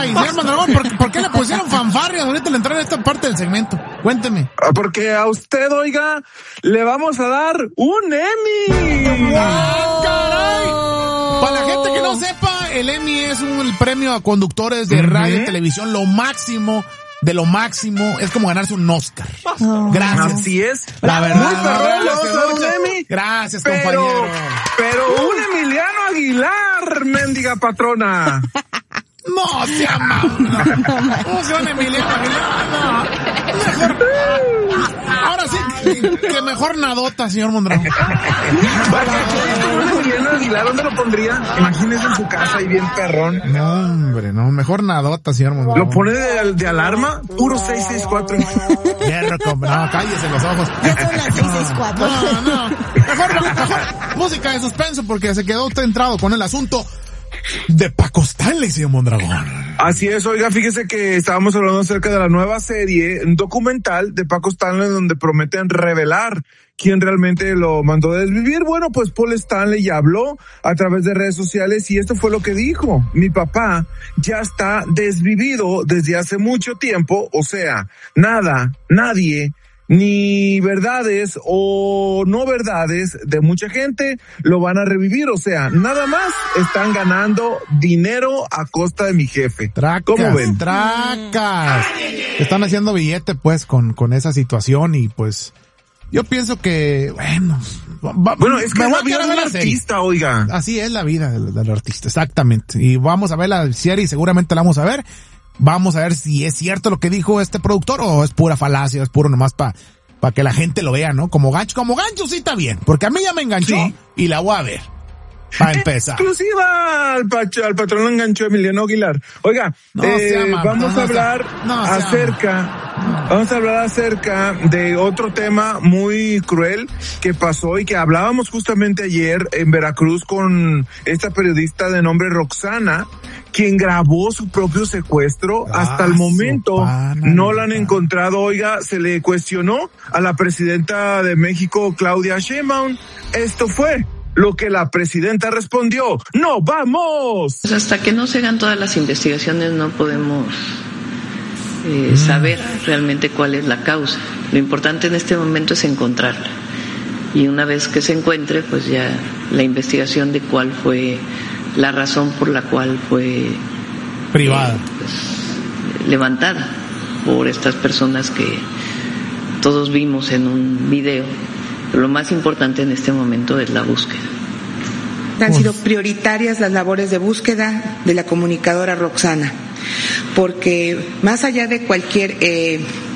señor Mondragón, ¿por qué le pusieron fanfarrias ahorita al entrar en esta parte del segmento? Cuénteme. Porque a usted, oiga, le vamos a dar un Emmy. ¡Ah, caray! Para la gente que no sepa, el Emmy es el premio a conductores de radio y televisión, lo máximo de lo máximo, es como ganarse un Oscar. Gracias. Así es. La verdad. Muy perrón, le vamos a dar un Emmy. Gracias, compañero. Pero un Emiliano Aguilar, mendiga patrona. No, se ama. ¿Cómo se van Emiliano Aguilar? No. Mejor. Ahora sí, que mejor nadota, señor Mondragón. Un Emiliano Aguilar, ¿dónde lo pondría? Imagínese en su casa y bien perrón. No, hombre, no. Mejor nadota, señor Mondragón. ¿Lo pone de alarma? Puro 664. No, cállese los ojos. ¿Qué son las 664? No. Mejor música de suspenso porque se quedó usted entrado con el asunto de Paco Stanley, señor Mondragón. Así es, oiga, fíjese que estábamos hablando acerca de la nueva serie, un documental de Paco Stanley donde prometen revelar quién realmente lo mandó a desvivir. Bueno, pues Paul Stanley ya habló a través de redes sociales y esto fue lo que dijo. Mi papá ya está desvivido desde hace mucho tiempo, o sea, nadie, ni verdades o no verdades de mucha gente lo van a revivir, o sea, nada más están ganando dinero a costa de mi jefe. ¿Cómo ven? Tracas. Están haciendo billete pues con esa situación y pues yo pienso que, bueno, es que es la vida del artista, oiga. Así es la vida del artista, exactamente. Y vamos a ver la serie y seguramente la vamos a ver. Vamos a ver si es cierto lo que dijo este productor o es pura falacia, es puro nomás para que la gente lo vea, ¿no? Como gancho sí está bien, porque a mí ya me enganchó y la voy a ver. Para empezar. Exclusiva al patrón enganchó Emiliano Aguilar. Oiga, vamos a hablar acerca de otro tema muy cruel que pasó y que hablábamos justamente ayer en Veracruz con esta periodista de nombre Roxana, quien grabó su propio secuestro. Hasta el momento no la han encontrado. Oiga, se le cuestionó a la presidenta de México, Claudia Sheinbaum. Esto fue lo que la presidenta respondió. ¡No vamos! Pues hasta que no se hagan todas las investigaciones no podemos saber realmente cuál es la causa. Lo importante en este momento es encontrarla. Y una vez que se encuentre, pues ya la investigación de cuál fue la razón por la cual fue privada, levantada por estas personas que todos vimos en un video. Pero lo más importante en este momento es la búsqueda. Han sido prioritarias las labores de búsqueda de la comunicadora Roxana, porque más allá de cualquier